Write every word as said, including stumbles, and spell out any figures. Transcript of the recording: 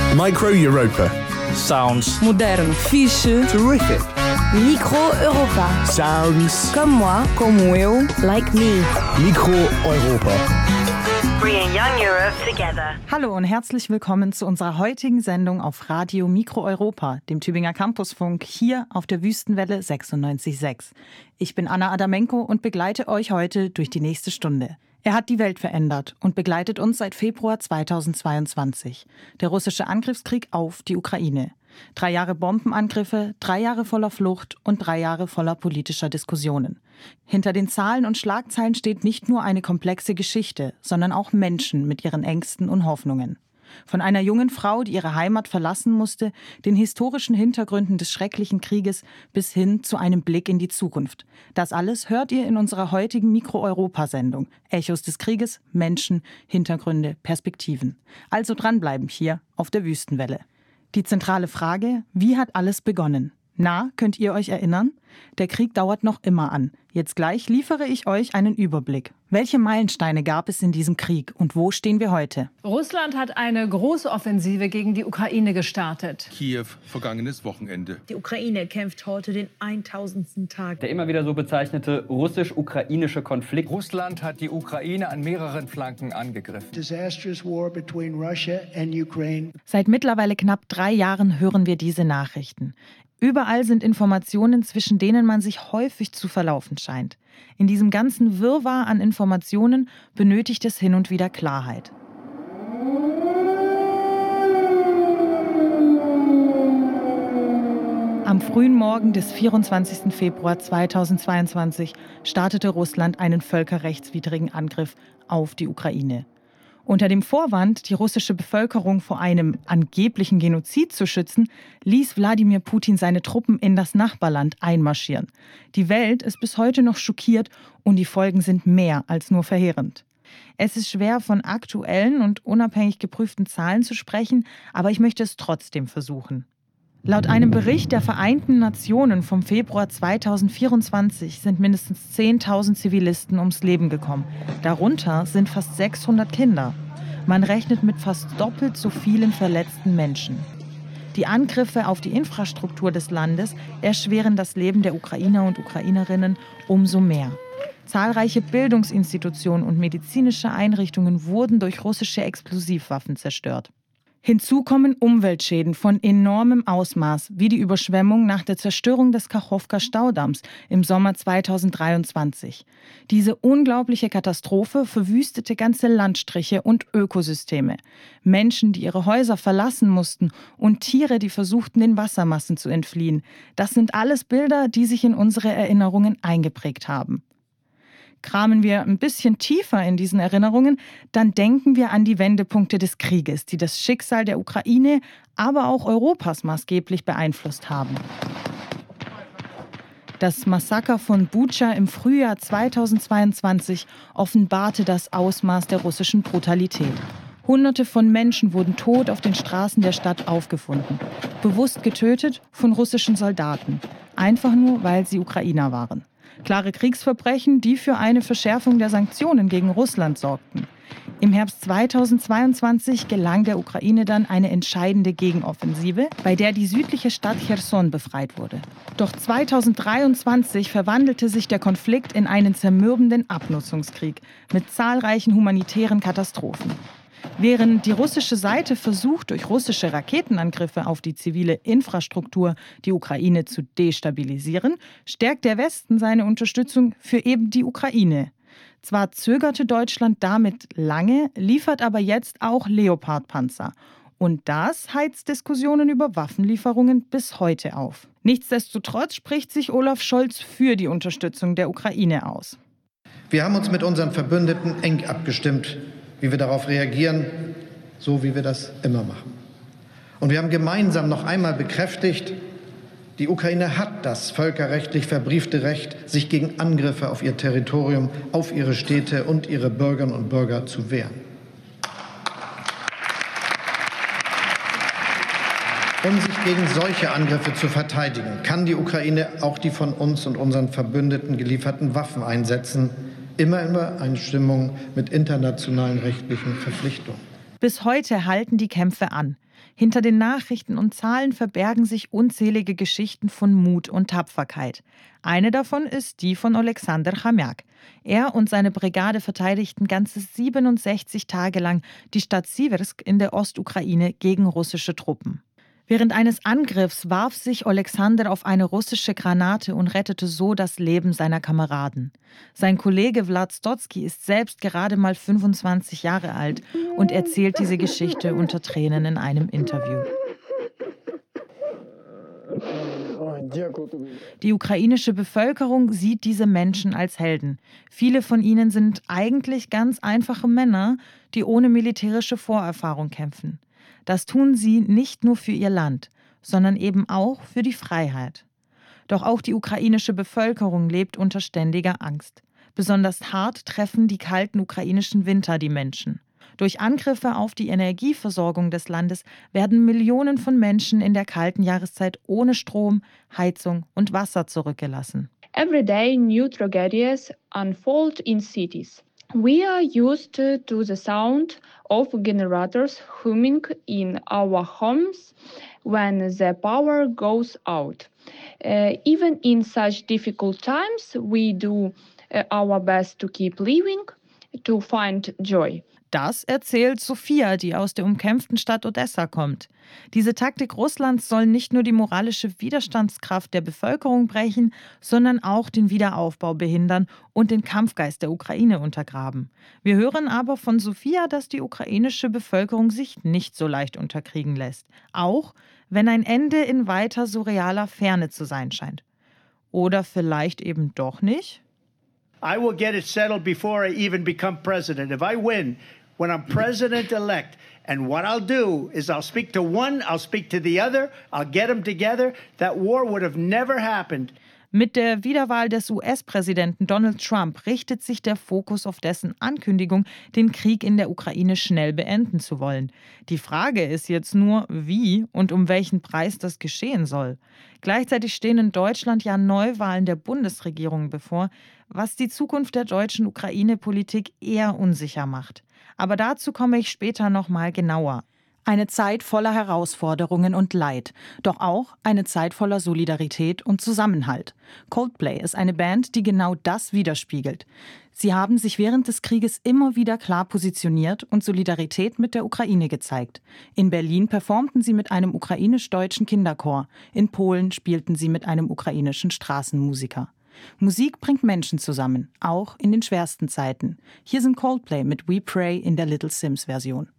Micro Europa. Sounds Moderno. Fiche. Terrific. Micro Europa. Sounds. Comme moi. Como eu. Like me. Micro Europa. Bringing young Europe together. Hallo und herzlich willkommen zu unserer heutigen Sendung auf Radio Micro Europa, dem Tübinger Campusfunk, hier auf der Wüstenwelle sechsundneunzig Komma sechs. Ich bin Anna Adamenko und begleite euch heute durch die nächste Stunde. Er hat die Welt verändert und begleitet uns seit Februar zweitausendzweiundzwanzig. Der russische Angriffskrieg auf die Ukraine. Drei Jahre Bombenangriffe, drei Jahre voller Flucht und drei Jahre voller politischer Diskussionen. Hinter den Zahlen und Schlagzeilen steht nicht nur eine komplexe Geschichte, sondern auch Menschen mit ihren Ängsten und Hoffnungen. Von einer jungen Frau, die ihre Heimat verlassen musste, den historischen Hintergründen des schrecklichen Krieges bis hin zu einem Blick in die Zukunft. Das alles hört ihr in unserer heutigen Mikro-Europa-Sendung. Echos des Krieges, Menschen, Hintergründe, Perspektiven. Also dranbleiben hier auf der Wüstenwelle. Die zentrale Frage: Wie hat alles begonnen? Na, könnt ihr euch erinnern? Der Krieg dauert noch immer an. Jetzt gleich liefere ich euch einen Überblick. Welche Meilensteine gab es in diesem Krieg und wo stehen wir heute? Russland hat eine große Offensive gegen die Ukraine gestartet. Kiew, vergangenes Wochenende. Die Ukraine kämpft heute den tausendsten Tag. Der immer wieder so bezeichnete russisch-ukrainische Konflikt. Russland hat die Ukraine an mehreren Flanken angegriffen. Disastrous war between Russia and Ukraine. Seit mittlerweile knapp drei Jahren hören wir diese Nachrichten. Überall sind Informationen, zwischen denen man sich häufig zu verlaufen scheint. In diesem ganzen Wirrwarr an Informationen benötigt es hin und wieder Klarheit. Am frühen Morgen des vierundzwanzigsten Februar zweitausendzweiundzwanzig startete Russland einen völkerrechtswidrigen Angriff auf die Ukraine. Unter dem Vorwand, die russische Bevölkerung vor einem angeblichen Genozid zu schützen, ließ Wladimir Putin seine Truppen in das Nachbarland einmarschieren. Die Welt ist bis heute noch schockiert und die Folgen sind mehr als nur verheerend. Es ist schwer, von aktuellen und unabhängig geprüften Zahlen zu sprechen, aber ich möchte es trotzdem versuchen. Laut einem Bericht der Vereinten Nationen vom Februar zweitausendvierundzwanzig sind mindestens zehntausend Zivilisten ums Leben gekommen. Darunter sind fast sechshundert Kinder. Man rechnet mit fast doppelt so vielen verletzten Menschen. Die Angriffe auf die Infrastruktur des Landes erschweren das Leben der Ukrainer und Ukrainerinnen umso mehr. Zahlreiche Bildungsinstitutionen und medizinische Einrichtungen wurden durch russische Explosivwaffen zerstört. Hinzu kommen Umweltschäden von enormem Ausmaß, wie die Überschwemmung nach der Zerstörung des Kachowka-Staudamms im Sommer zweitausenddreiundzwanzig. Diese unglaubliche Katastrophe verwüstete ganze Landstriche und Ökosysteme. Menschen, die ihre Häuser verlassen mussten und Tiere, die versuchten, den Wassermassen zu entfliehen. Das sind alles Bilder, die sich in unsere Erinnerungen eingeprägt haben. Kramen wir ein bisschen tiefer in diesen Erinnerungen, dann denken wir an die Wendepunkte des Krieges, die das Schicksal der Ukraine, aber auch Europas maßgeblich beeinflusst haben. Das Massaker von Butscha im Frühjahr zweitausendzweiundzwanzig offenbarte das Ausmaß der russischen Brutalität. Hunderte von Menschen wurden tot auf den Straßen der Stadt aufgefunden, bewusst getötet von russischen Soldaten, einfach nur, weil sie Ukrainer waren. Klare Kriegsverbrechen, die für eine Verschärfung der Sanktionen gegen Russland sorgten. Im Herbst zweitausendzweiundzwanzig gelang der Ukraine dann eine entscheidende Gegenoffensive, bei der die südliche Stadt Cherson befreit wurde. Doch zweitausenddreiundzwanzig verwandelte sich der Konflikt in einen zermürbenden Abnutzungskrieg mit zahlreichen humanitären Katastrophen. Während die russische Seite versucht, durch russische Raketenangriffe auf die zivile Infrastruktur die Ukraine zu destabilisieren, stärkt der Westen seine Unterstützung für eben die Ukraine. Zwar zögerte Deutschland damit lange, liefert aber jetzt auch Leopard-Panzer. Und das heizt Diskussionen über Waffenlieferungen bis heute auf. Nichtsdestotrotz spricht sich Olaf Scholz für die Unterstützung der Ukraine aus. Wir haben uns mit unseren Verbündeten eng abgestimmt, wie wir darauf reagieren, so wie wir das immer machen. Und wir haben gemeinsam noch einmal bekräftigt, die Ukraine hat das völkerrechtlich verbriefte Recht, sich gegen Angriffe auf ihr Territorium, auf ihre Städte und ihre Bürgerinnen und Bürger zu wehren. Um sich gegen solche Angriffe zu verteidigen, kann die Ukraine auch die von uns und unseren Verbündeten gelieferten Waffen einsetzen, immer in Übereinstimmung mit internationalen rechtlichen Verpflichtungen. Bis heute halten die Kämpfe an. Hinter den Nachrichten und Zahlen verbergen sich unzählige Geschichten von Mut und Tapferkeit. Eine davon ist die von Oleksandr Chamiak. Er und seine Brigade verteidigten ganze siebenundsechzig Tage lang die Stadt Siversk in der Ostukraine gegen russische Truppen. Während eines Angriffs warf sich Oleksandr auf eine russische Granate und rettete so das Leben seiner Kameraden. Sein Kollege Vlad Stotsky ist selbst gerade mal fünfundzwanzig Jahre alt und erzählt diese Geschichte unter Tränen in einem Interview. Die ukrainische Bevölkerung sieht diese Menschen als Helden. Viele von ihnen sind eigentlich ganz einfache Männer, die ohne militärische Vorerfahrung kämpfen. Das tun sie nicht nur für ihr Land, sondern eben auch für die Freiheit. Doch auch die ukrainische Bevölkerung lebt unter ständiger Angst. Besonders hart treffen die kalten ukrainischen Winter die Menschen. Durch Angriffe auf die Energieversorgung des Landes werden Millionen von Menschen in der kalten Jahreszeit ohne Strom, Heizung und Wasser zurückgelassen. Every day new tragedies unfold in cities. We are used to the sound of generators humming in our homes when the power goes out. Uh, even in such difficult times, we do uh, our best to keep living, to find joy. Das erzählt Sophia, die aus der umkämpften Stadt Odessa kommt. Diese Taktik Russlands soll nicht nur die moralische Widerstandskraft der Bevölkerung brechen, sondern auch den Wiederaufbau behindern und den Kampfgeist der Ukraine untergraben. Wir hören aber von Sophia, dass die ukrainische Bevölkerung sich nicht so leicht unterkriegen lässt. Auch wenn ein Ende in weiter surrealer Ferne zu sein scheint. Oder vielleicht eben doch nicht? I will get it settled before I even become president. If I win, when I'm president-elect, and what I'll do is I'll speak to one, I'll speak to the other, I'll get them together. That war would have never happened. Mit der Wiederwahl des U S-Präsidenten Donald Trump richtet sich der Fokus auf dessen Ankündigung, den Krieg in der Ukraine schnell beenden zu wollen. Die Frage ist jetzt nur, wie und um welchen Preis das geschehen soll. Gleichzeitig stehen in Deutschland ja Neuwahlen der Bundesregierung bevor, was die Zukunft der deutschen Ukraine-Politik eher unsicher macht. Aber dazu komme ich später noch mal genauer. Eine Zeit voller Herausforderungen und Leid, doch auch eine Zeit voller Solidarität und Zusammenhalt. Coldplay ist eine Band, die genau das widerspiegelt. Sie haben sich während des Krieges immer wieder klar positioniert und Solidarität mit der Ukraine gezeigt. In Berlin performten sie mit einem ukrainisch-deutschen Kinderchor. In Polen spielten sie mit einem ukrainischen Straßenmusiker. Musik bringt Menschen zusammen, auch in den schwersten Zeiten. Hier sind Coldplay mit We Pray in der Little Sims-Version.